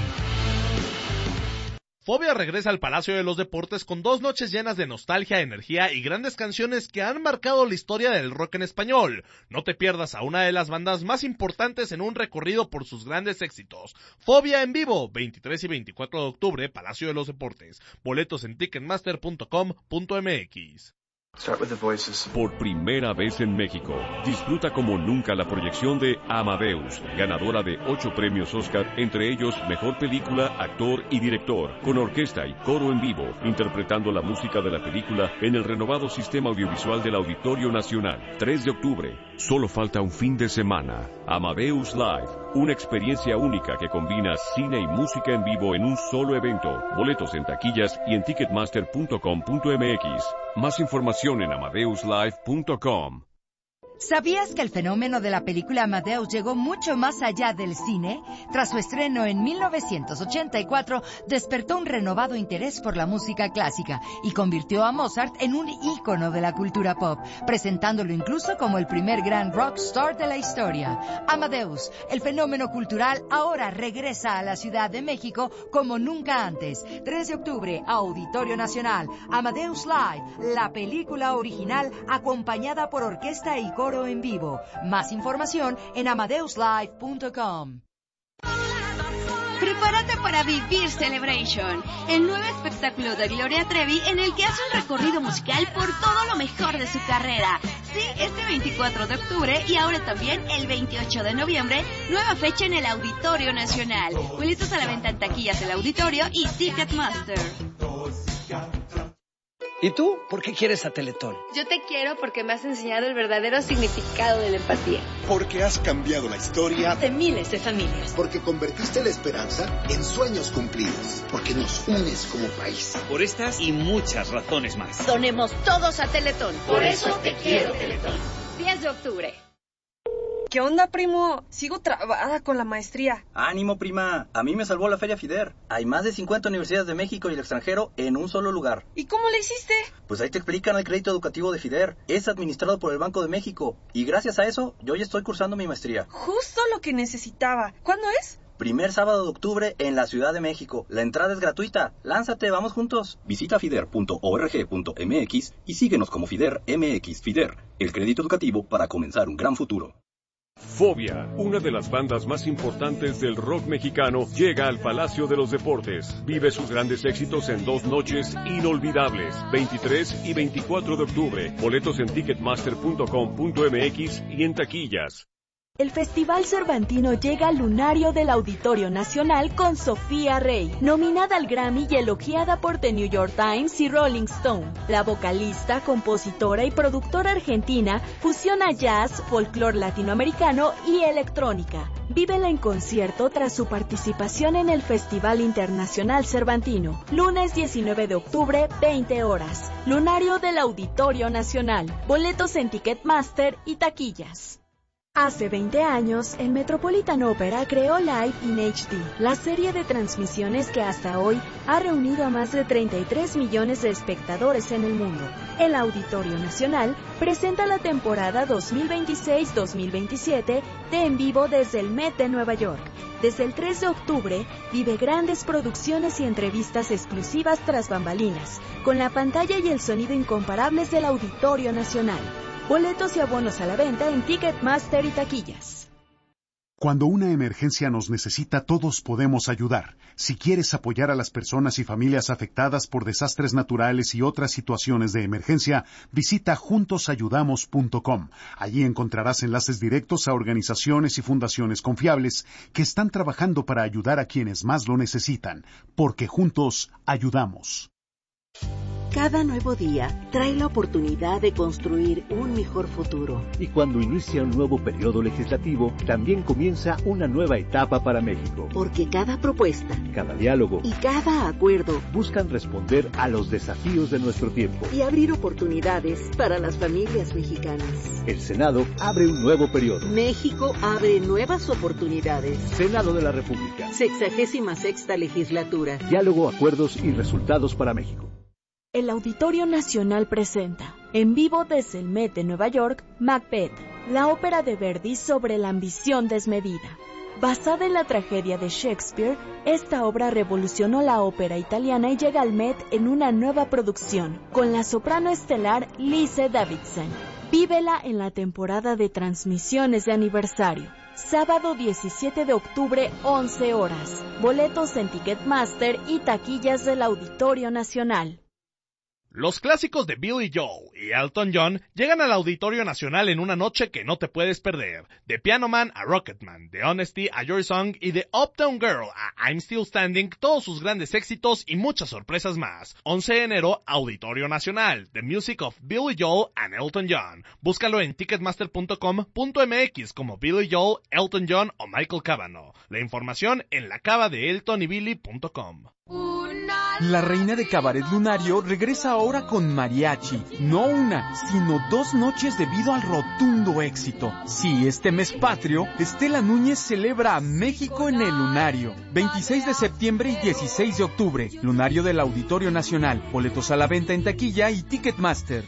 Fobia regresa al Palacio de los Deportes con dos noches llenas de nostalgia, energía y grandes canciones que han marcado la historia del rock en español. No te pierdas a una de las bandas más importantes en un recorrido por sus grandes éxitos. Fobia en vivo, veintitrés y veinticuatro de octubre, Palacio de los Deportes. Boletos en ticketmaster punto com punto m x. Por primera vez en México, disfruta como nunca la proyección de Amadeus, ganadora de ocho premios Oscar, entre ellos Mejor Película, Actor y Director, con orquesta y coro en vivo, interpretando la música de la película en el renovado sistema audiovisual del Auditorio Nacional. tres de octubre, solo falta un fin de semana. Amadeus Live, una experiencia única que combina cine y música en vivo en un solo evento. Boletos en taquillas y en ticketmaster punto com punto m x. Más información en amadeus live punto com. ¿Sabías que el fenómeno de la película Amadeus llegó mucho más allá del cine? Tras su estreno en mil novecientos ochenta y cuatro, despertó un renovado interés por la música clásica y convirtió a Mozart en un ícono de la cultura pop, presentándolo incluso como el primer gran rockstar de la historia. Amadeus, el fenómeno cultural, ahora regresa a la Ciudad de México como nunca antes. tres de octubre, Auditorio Nacional. Amadeus Live, la película original acompañada por orquesta y coro en vivo. Más información en amadeus live punto com. Prepárate para vivir Celebration, el nuevo espectáculo de Gloria Trevi en el que hace un recorrido musical por todo lo mejor de su carrera. Sí, este veinticuatro de octubre y ahora también el veintiocho de noviembre, nueva fecha en el Auditorio Nacional. Boletos a la venta en taquillas del Auditorio y Ticketmaster. ¿Y tú? ¿Por qué quieres a Teletón? Yo te quiero porque me has enseñado el verdadero significado de la empatía. Porque has cambiado la historia de miles de familias. Porque convertiste la esperanza en sueños cumplidos. Porque nos unes como país. Por estas y muchas razones más. Donemos todos a Teletón. Por eso te quiero, Teletón. diez de octubre. ¿Qué onda, primo? Sigo trabada con la maestría. Ánimo, prima. A mí me salvó la Feria FIDER. Hay más de cincuenta universidades de México y el extranjero en un solo lugar. ¿Y cómo le hiciste? Pues ahí te explican el crédito educativo de FIDER. Es administrado por el Banco de México. Y gracias a eso, yo ya estoy cursando mi maestría. Justo lo que necesitaba. ¿Cuándo es? Primer sábado de octubre en la Ciudad de México. La entrada es gratuita. Lánzate, vamos juntos. Visita fider punto org punto m x y síguenos como FIDER M X. FIDER, el crédito educativo para comenzar un gran futuro. Fobia, una de las bandas más importantes del rock mexicano, llega al Palacio de los Deportes. Vive sus grandes éxitos en dos noches inolvidables, veintitrés y veinticuatro de octubre. Boletos en ticketmaster punto com punto m x y en taquillas. El Festival Cervantino llega al lunario del Auditorio Nacional con Sofía Rey, nominada al Grammy y elogiada por The New York Times y Rolling Stone. La vocalista, compositora y productora argentina fusiona jazz, folclore latinoamericano y electrónica. Vívela en concierto tras su participación en el Festival Internacional Cervantino, lunes diecinueve de octubre, veinte horas. Lunario del Auditorio Nacional. Boletos en Ticketmaster y taquillas. Hace veinte años, el Metropolitan Opera creó Live in H D, la serie de transmisiones que hasta hoy ha reunido a más de treinta y tres millones de espectadores en el mundo. El Auditorio Nacional presenta la temporada dos mil veintiséis dos mil veintisiete de En Vivo desde el Met de Nueva York. Desde el tres de octubre, vive grandes producciones y entrevistas exclusivas tras bambalinas, con la pantalla y el sonido incomparables del Auditorio Nacional. Boletos y abonos a la venta en Ticketmaster y taquillas. Cuando una emergencia nos necesita, todos podemos ayudar. Si quieres apoyar a las personas y familias afectadas por desastres naturales y otras situaciones de emergencia, visita juntos ayudamos punto com. Allí encontrarás enlaces directos a organizaciones y fundaciones confiables que están trabajando para ayudar a quienes más lo necesitan, porque juntos ayudamos. Cada nuevo día trae la oportunidad de construir un mejor futuro. Y cuando inicia un nuevo periodo legislativo, también comienza una nueva etapa para México. Porque cada propuesta, cada diálogo y cada acuerdo buscan responder a los desafíos de nuestro tiempo y abrir oportunidades para las familias mexicanas. El Senado abre un nuevo periodo. México abre nuevas oportunidades. Senado de la República. Sexagésima sexta legislatura. Diálogo, acuerdos y resultados para México. El Auditorio Nacional presenta, en vivo desde el Met de Nueva York, Macbeth, la ópera de Verdi sobre la ambición desmedida. Basada en la tragedia de Shakespeare, esta obra revolucionó la ópera italiana y llega al Met en una nueva producción, con la soprano estelar Lise Davidson. Vívela en la temporada de transmisiones de aniversario. Sábado diecisiete de octubre, once horas. Boletos en Ticketmaster y taquillas del Auditorio Nacional. Los clásicos de Billy Joel y Elton John llegan al Auditorio Nacional en una noche que no te puedes perder. De Piano Man a Rocketman, de Honesty a Your Song y de Uptown Girl a I'm Still Standing, todos sus grandes éxitos y muchas sorpresas más. once de enero, Auditorio Nacional, The Music of Billy Joel and Elton John. Búscalo en ticketmaster punto com punto m x como Billy Joel, Elton John o Michael Cavanaugh. La información en la cava de elton y billy punto com. La reina de Cabaret Lunario regresa ahora con mariachi, no una, sino dos noches debido al rotundo éxito. Sí, este mes patrio, Estela Núñez celebra a México en el Lunario. veintiséis de septiembre y dieciséis de octubre, Lunario del Auditorio Nacional. Boletos a la venta en taquilla y Ticketmaster.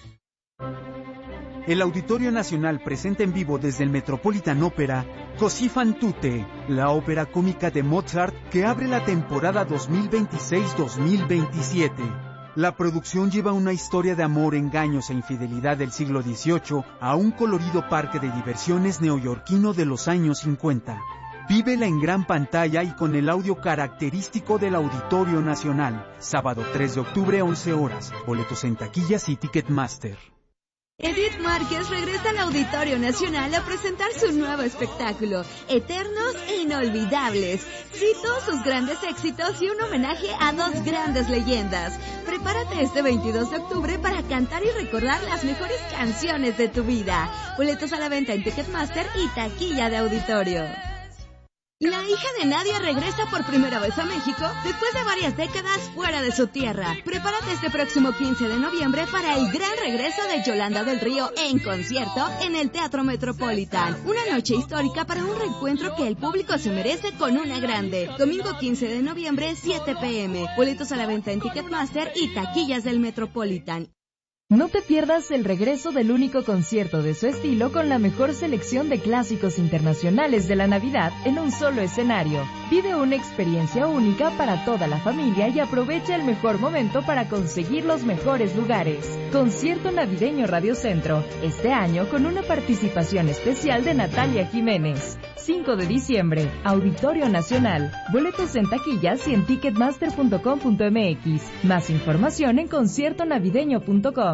El Auditorio Nacional presenta en vivo desde el Metropolitan Opera Così fan tutte, la ópera cómica de Mozart que abre la temporada dos mil veintiséis dos mil veintisiete. La producción lleva una historia de amor, engaños e infidelidad del siglo dieciocho a un colorido parque de diversiones neoyorquino de los años cincuenta. Vívela en gran pantalla y con el audio característico del Auditorio Nacional. Sábado tres de octubre, once horas. Boletos en taquillas y Ticketmaster. Edith Márquez regresa al Auditorio Nacional a presentar su nuevo espectáculo, Eternos e Inolvidables. Cito sus grandes éxitos y un homenaje a dos grandes leyendas. Prepárate este veintidós de octubre para cantar y recordar las mejores canciones de tu vida. Boletos a la venta en Ticketmaster y taquilla de auditorio. La hija de Nadia regresa por primera vez a México después de varias décadas fuera de su tierra. Prepárate este próximo quince de noviembre para el gran regreso de Yolanda del Río en concierto en el Teatro Metropolitan. Una noche histórica para un reencuentro que el público se merece con una grande. Domingo quince de noviembre, siete pe eme. Boletos a la venta en Ticketmaster y taquillas del Metropolitan. No te pierdas el regreso del único concierto de su estilo con la mejor selección de clásicos internacionales de la Navidad en un solo escenario. Vive una experiencia única para toda la familia y aprovecha el mejor momento para conseguir los mejores lugares. Concierto Navideño Radio Centro, este año con una participación especial de Natalia Jiménez. cinco de diciembre, Auditorio Nacional. Boletos en taquillas y en ticketmaster punto com punto m x. Más información en concierto navideño punto com.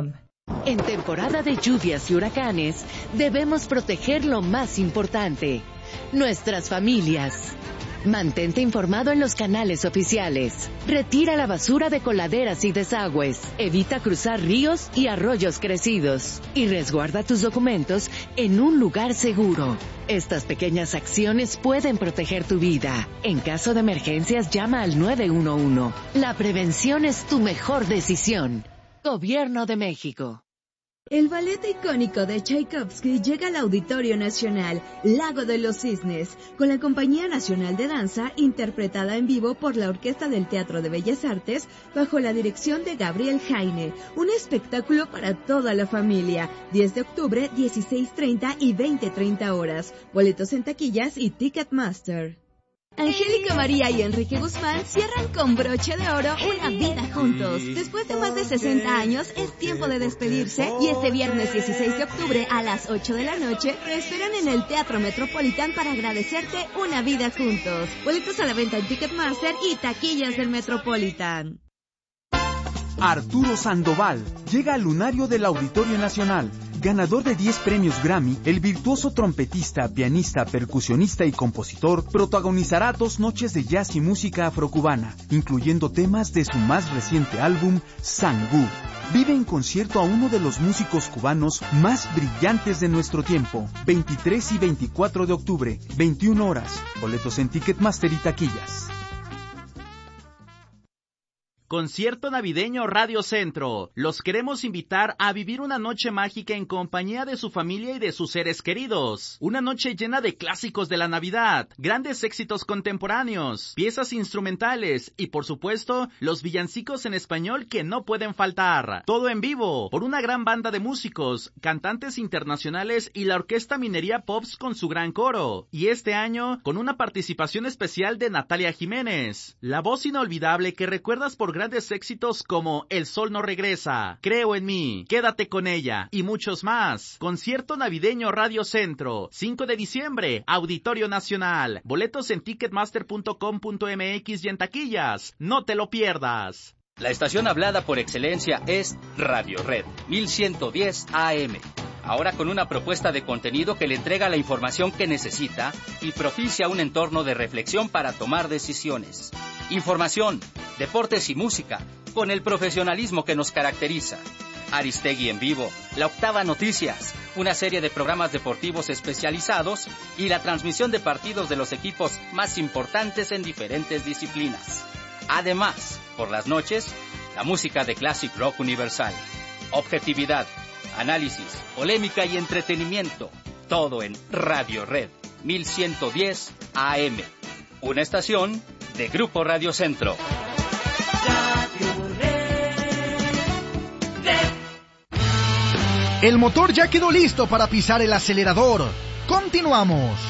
En temporada de lluvias y huracanes, debemos proteger lo más importante, nuestras familias. Mantente informado en los canales oficiales. Retira la basura de coladeras y desagües. Evita cruzar ríos y arroyos crecidos. Y resguarda tus documentos en un lugar seguro. Estas pequeñas acciones pueden proteger tu vida. En caso de emergencias, llama al nueve uno uno. La prevención es tu mejor decisión. Gobierno de México. El ballet icónico de Tchaikovsky llega al Auditorio Nacional, Lago de los Cisnes, con la Compañía Nacional de Danza, interpretada en vivo por la Orquesta del Teatro de Bellas Artes, bajo la dirección de Gabriel Jaime. Un espectáculo para toda la familia. diez de octubre, dieciséis treinta y veinte treinta horas. Boletos en taquillas y Ticketmaster. Angélica María y Enrique Guzmán cierran con broche de oro una vida juntos. Después de más de sesenta años, es tiempo de despedirse y este viernes dieciséis de octubre a las ocho de la noche te esperan en el Teatro Metropolitan para agradecerte una vida juntos. Boletos a la venta en Ticketmaster y taquillas del Metropolitan. Arturo Sandoval llega al lunario del Auditorio Nacional. Ganador de diez premios Grammy, el virtuoso trompetista, pianista, percusionista y compositor protagonizará dos noches de jazz y música afrocubana, incluyendo temas de su más reciente álbum, Sangú. Vive en concierto a uno de los músicos cubanos más brillantes de nuestro tiempo. veintitrés y veinticuatro de octubre, veintiuna horas. Boletos en Ticketmaster y taquillas. Concierto navideño Radio Centro. Los queremos invitar a vivir una noche mágica en compañía de su familia y de sus seres queridos. Una noche llena de clásicos de la Navidad, grandes éxitos contemporáneos, piezas instrumentales y, por supuesto, los villancicos en español que no pueden faltar. Todo en vivo, por una gran banda de músicos, cantantes internacionales y la Orquesta Minería Pops con su gran coro. Y este año, con una participación especial de Natalia Jiménez, la voz inolvidable que recuerdas por grandes éxitos como El Sol No Regresa, Creo en Mí, Quédate con Ella y muchos más. Concierto navideño Radio Centro, cinco de diciembre, Auditorio Nacional. Boletos en ticketmaster punto com punto m x y en taquillas. No te lo pierdas. La estación hablada por excelencia es Radio Red, mil ciento diez A M. Ahora con una propuesta de contenido que le entrega la información que necesita y propicia un entorno de reflexión para tomar decisiones. Información, deportes y música, con el profesionalismo que nos caracteriza. Aristegui en vivo, La Octava Noticias, una serie de programas deportivos especializados y la transmisión de partidos de los equipos más importantes en diferentes disciplinas. Además, por las noches, la música de Classic Rock Universal. Objetividad, análisis, polémica y entretenimiento. Todo en Radio Red, mil ciento diez A M. Una estación de Grupo Radio Centro. El motor ya quedó listo para pisar el acelerador. Continuamos.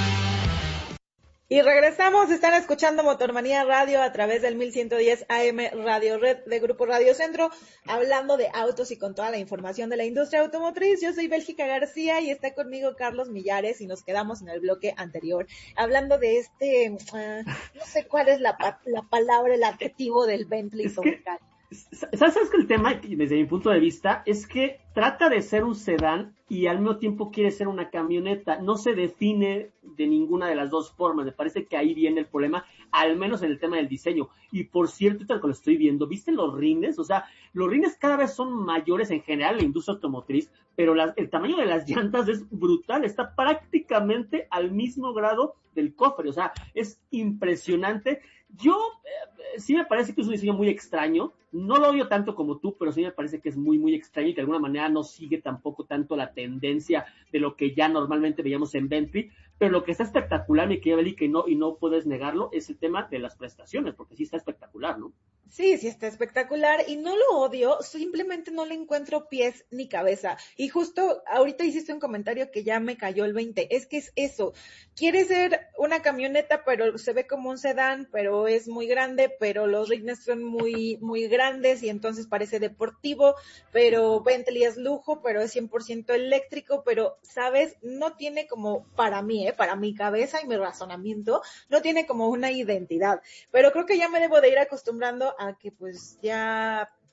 Y regresamos, están escuchando Motormanía Radio a través del mil ciento diez A M Radio Red de Grupo Radio Centro, hablando de autos y con toda la información de la industria automotriz. Yo soy Bélgica García y está conmigo Carlos Millares y nos quedamos en el bloque anterior hablando de este, uh, no sé cuál es la, la palabra, el adjetivo del Bentley Soulcar. ¿Sabes que el tema, desde mi punto de vista, es que trata de ser un sedán y al mismo tiempo quiere ser una camioneta? No se define de ninguna de las dos formas. Me parece que ahí viene el problema, al menos en el tema del diseño. Y por cierto, tal como lo estoy viendo, ¿viste los rines? O sea, los rines cada vez son mayores en general en la industria automotriz, pero las, el tamaño de las llantas es brutal. Está prácticamente al mismo grado del cofre. O sea, es impresionante. Yo eh, sí me parece que es un diseño muy extraño. No lo odio tanto como tú, pero sí me parece que es muy, muy extraño y que de alguna manera no sigue tampoco tanto la tendencia de lo que ya normalmente veíamos en Bentley. Pero lo que está espectacular, mi querida Beli, que no, y no puedes negarlo, es el tema de las prestaciones, porque sí está espectacular, ¿no? Sí, sí está espectacular y no lo odio, simplemente no le encuentro pies ni cabeza. Y justo ahorita hiciste un comentario que ya me cayó el veinte, es que es eso, quiere ser una camioneta, pero se ve como un sedán, pero es muy grande, pero los rines son muy, muy grandes y entonces parece deportivo, pero Bentley es lujo, pero es cien por ciento eléctrico, pero, ¿sabes? No tiene como, para mí, ¿eh? Para mi cabeza y mi razonamiento, no tiene como una identidad, pero creo que ya me debo de ir acostumbrando a que pues ya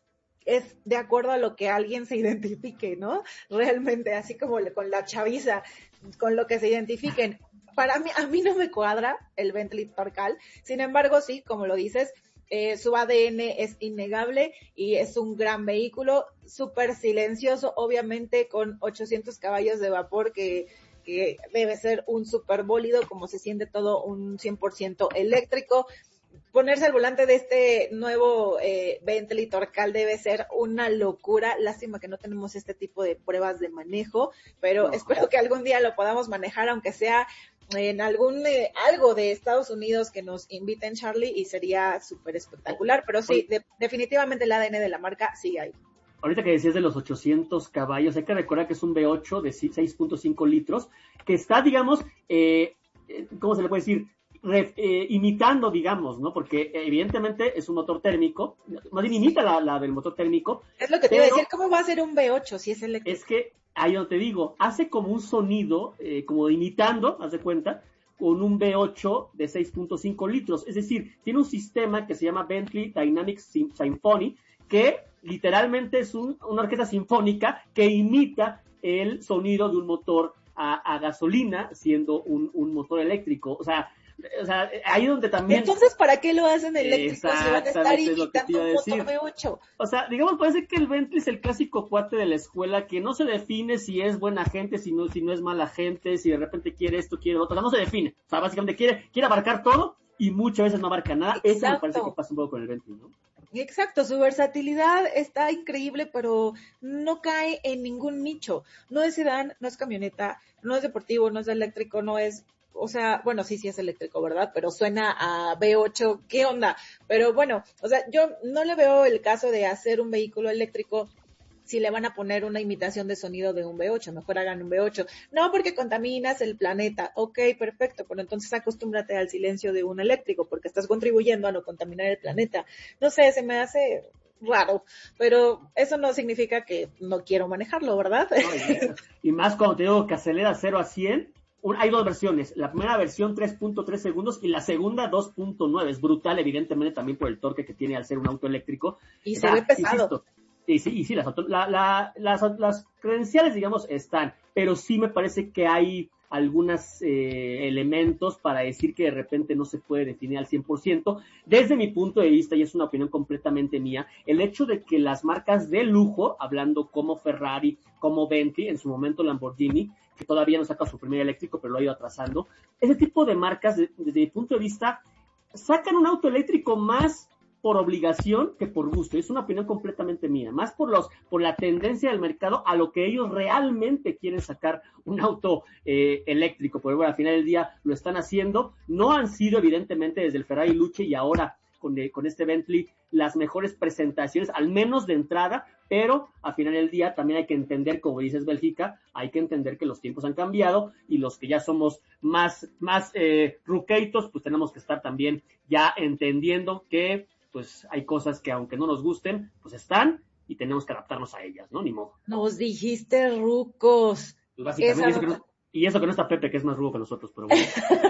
es de acuerdo a lo que alguien se identifique, ¿no? Realmente, así como con la chaviza, con lo que se identifiquen. Para mí, a mí no me cuadra el Bentley Torcal, sin embargo, sí, como lo dices, eh, su A D N es innegable y es un gran vehículo, súper silencioso, obviamente con ochocientos caballos de vapor, que, que debe ser un súper bólido, como se siente todo un cien por ciento eléctrico. Ponerse al volante de este nuevo eh, Bentley Torcal debe ser una locura. Lástima que no tenemos este tipo de pruebas de manejo, pero no, espero no. que algún día lo podamos manejar, aunque sea en algún eh, algo de Estados Unidos, que nos inviten, Charlie, y sería súper espectacular. Pero sí, de, definitivamente el A D N de la marca sigue ahí. Ahorita que decías de los ochocientos caballos, hay que recordar que es un V ocho de seis punto cinco litros, que está, digamos, eh, ¿cómo se le puede decir? Re, eh, imitando, digamos, ¿no? Porque evidentemente es un motor térmico, más bien imita la, la del motor térmico. Es lo que te iba a decir, ¿cómo va a ser un V ocho si es eléctrico? Es que, ahí no te digo, hace como un sonido, eh, como imitando, haz de cuenta, con un V ocho de seis punto cinco litros. Es decir, tiene un sistema que se llama Bentley Dynamic Symphony, que literalmente es un, una orquesta sinfónica que imita el sonido de un motor a, a gasolina, siendo un, un motor eléctrico. O sea, O sea, ahí donde también... Entonces, ¿para qué lo hacen eléctrico si van a estar imitando un motor V ocho? O sea, digamos, parece que el Bentley es el clásico cuate de la escuela que no se define si es buena gente, si no, si no es mala gente, si de repente quiere esto, quiere lo otro. O sea, no se define. O sea, básicamente quiere, quiere abarcar todo y muchas veces no abarca nada. Exacto. Eso me parece que pasa un poco con el Bentley, ¿no? Exacto, su versatilidad está increíble, pero no cae en ningún nicho. No es sedán, no es camioneta, no es deportivo, no es eléctrico, no es... O sea, bueno, sí, sí es eléctrico, ¿verdad? Pero suena a V ocho, ¿qué onda? Pero bueno, o sea, yo no le veo el caso de hacer un vehículo eléctrico si le van a poner una imitación de sonido de un V ocho, mejor hagan un V ocho. No, porque contaminas el planeta. Ok, perfecto, pero entonces acostúmbrate al silencio de un eléctrico, porque estás contribuyendo a no contaminar el planeta. No sé, se me hace raro, pero eso no significa que no quiero manejarlo, ¿verdad? No, y, y más cuando te digo que acelera cero a cien, hay dos versiones, la primera versión tres punto tres segundos y la segunda dos punto nueve, es brutal evidentemente también por el torque que tiene al ser un auto eléctrico. Y se ve pesado. Insisto, y sí, y sí las, la, la, las, las credenciales, digamos, están, pero sí me parece que hay algunos eh, elementos para decir que de repente no se puede definir al cien por ciento. Desde mi punto de vista, y es una opinión completamente mía, el hecho de que las marcas de lujo, hablando como Ferrari, como Bentley, en su momento Lamborghini, que todavía no saca su primer eléctrico, pero lo ha ido atrasando, ese tipo de marcas, de, desde mi punto de vista, sacan un auto eléctrico más por obligación que por gusto. Es una opinión completamente mía, más por los por la tendencia del mercado a lo que ellos realmente quieren sacar un auto eh, eléctrico. Pero bueno, al final del día lo están haciendo. No han sido, evidentemente, desde el Ferrari Luce y ahora con, eh, con este Bentley, las mejores presentaciones, al menos de entrada, pero al final del día también hay que entender, como dices, Bélgica, hay que entender que los tiempos han cambiado y los que ya somos más, más eh, ruqueitos, pues tenemos que estar también ya entendiendo que pues hay cosas que aunque no nos gusten, pues están y tenemos que adaptarnos a ellas, ¿no? Ni modo. Nos dijiste rucos. Pues básicamente, eso que no, y eso que no está Pepe, que es más ruco que nosotros, pero bueno.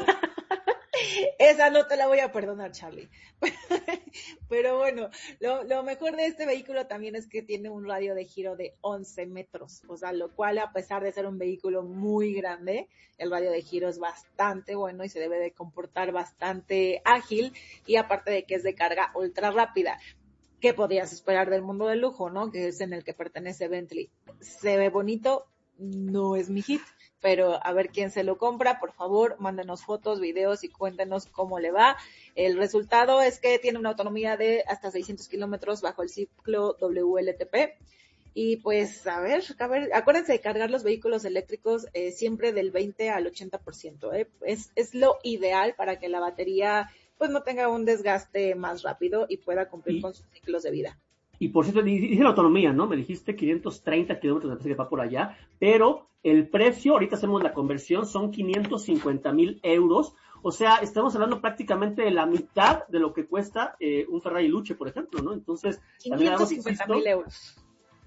Esa no te la voy a perdonar, Charlie. Pero bueno, lo, lo mejor de este vehículo también es que tiene un radio de giro de once metros, o sea, lo cual, a pesar de ser un vehículo muy grande, el radio de giro es bastante bueno y se debe de comportar bastante ágil, y aparte de que es de carga ultra rápida. ¿Qué podías esperar del mundo del lujo, no? Que es en el que pertenece Bentley. Se ve bonito, no es mi hit, pero a ver quién se lo compra. Por favor, mándenos fotos, videos y cuéntenos cómo le va. El resultado es que tiene una autonomía de hasta seiscientos kilómetros bajo el ciclo W L T P. Y pues, a ver, a ver, acuérdense de cargar los vehículos eléctricos eh, siempre del veinte al ochenta por ciento. ¿eh? Es, es lo ideal para que la batería pues no tenga un desgaste más rápido y pueda cumplir y, con sus ciclos de vida. Y por cierto, dice la autonomía, ¿no? Me dijiste quinientos treinta kilómetros, me parece que va por allá, pero el precio, ahorita hacemos la conversión, son quinientos cincuenta mil euros, o sea, estamos hablando prácticamente de la mitad de lo que cuesta eh, un Ferrari Luce, por ejemplo, ¿no? Entonces, quinientos cincuenta mil euros.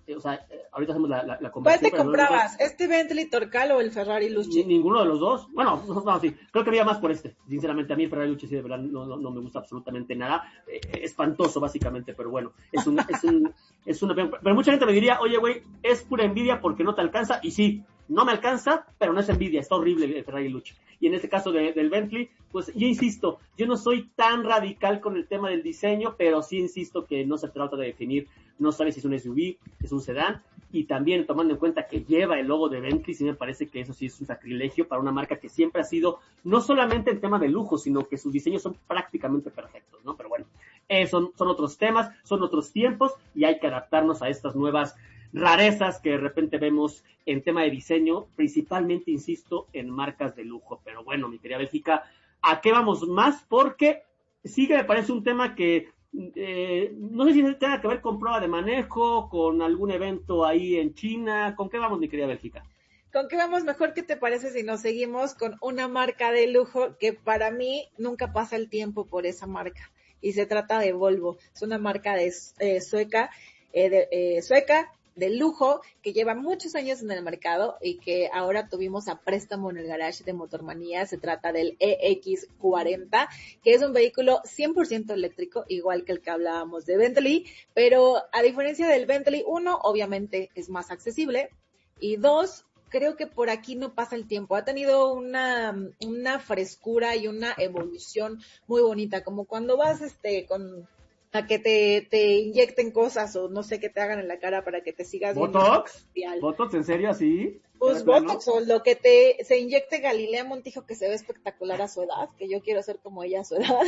eh, o sea, eh, ahorita hacemos la, la, la conversión. ¿Cuál te comprabas? No, ¿Este Bentley Torcal o el Ferrari Lucci? Ninguno de los dos. Bueno, no, no, sí, creo que había más por este. Sinceramente, a mí el Ferrari Lucci sí, de verdad, no, no, no me gusta absolutamente nada. Eh, espantoso, básicamente, pero bueno, es un, es un, es una, pero mucha gente me diría, oye, güey, es pura envidia porque no te alcanza, y sí, no me alcanza, pero no es envidia, está horrible el Ferrari Lucci. Y en este caso de, del Bentley, pues yo insisto, yo no soy tan radical con el tema del diseño, pero sí insisto que no se trata de definir, no sabes si es un S U V, es un sedán, y también tomando en cuenta que lleva el logo de Bentley, sí me parece que eso sí es un sacrilegio para una marca que siempre ha sido, no solamente en tema de lujo, sino que sus diseños son prácticamente perfectos, ¿no? Pero bueno, eh, son, son otros temas, son otros tiempos, y hay que adaptarnos a estas nuevas rarezas que de repente vemos en tema de diseño, principalmente, insisto, en marcas de lujo. Pero bueno, mi querida Bélgica, ¿a qué vamos más? Porque sí que me parece un tema que eh, no sé si tenga que ver con prueba de manejo, con algún evento ahí en China. ¿Con qué vamos, mi querida Bélgica? ¿Con qué vamos mejor? ¿Qué te parece si nos seguimos con una marca de lujo que para mí nunca pasa el tiempo por esa marca? Y se trata de Volvo. Es una marca de eh, sueca, eh, de, eh, sueca, de lujo, que lleva muchos años en el mercado y que ahora tuvimos a préstamo en el garage de Motormanía. Se trata del E X cuarenta, que es un vehículo cien por ciento eléctrico, igual que el que hablábamos de Bentley, pero a diferencia del Bentley, uno, obviamente es más accesible, y dos, creo que por aquí no pasa el tiempo. Ha tenido una, una frescura y una evolución muy bonita, como cuando vas este con a que te, te inyecten cosas o no sé, que te hagan en la cara para que te sigas viendo. ¿Botox? ¿Botox? ¿En serio así? Pues Botox, o lo que te se inyecte Galilea Montijo, que se ve espectacular a su edad, que yo quiero ser como ella a su edad.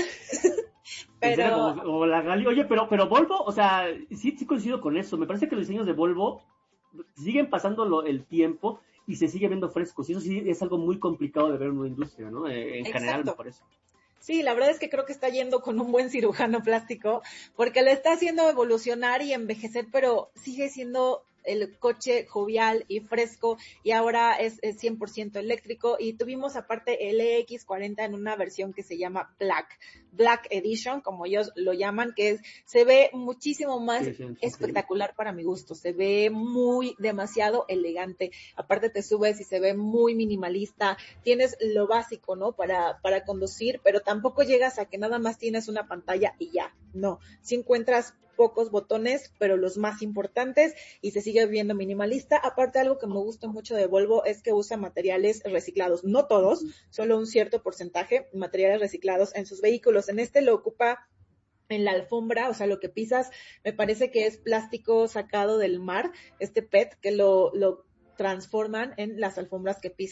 Pero como, como la Gali. Oye, pero pero Volvo, o sea, sí, sí coincido con eso. Me parece que los diseños de Volvo siguen pasando lo, el tiempo y se sigue viendo frescos. Y eso sí es algo muy complicado de ver en una industria, ¿no? En Exacto. general, me parece. Sí, la verdad es que creo que está yendo con un buen cirujano plástico, porque le está haciendo evolucionar y envejecer, pero sigue siendo el coche jovial y fresco, y ahora es, es cien por ciento eléctrico. Y tuvimos aparte el E X cuarenta en una versión que se llama Black, Black Edition, como ellos lo llaman, que es, se ve muchísimo más sí, sí, sí, espectacular sí. para mi gusto, se ve muy, demasiado elegante, aparte te subes y se ve muy minimalista, tienes lo básico, ¿no? Para, para conducir, pero tampoco llegas a que nada más tienes una pantalla y ya, no, si encuentras pocos botones, pero los más importantes, y se sigue viendo minimalista. Aparte, algo que me gusta mucho de Volvo es que usa materiales reciclados, no todos, solo un cierto porcentaje, materiales reciclados en sus vehículos. En este lo ocupa en la alfombra, o sea, lo que pisas, me parece que es plástico sacado del mar, este P E T, que lo, lo transforman en las alfombras que pisas.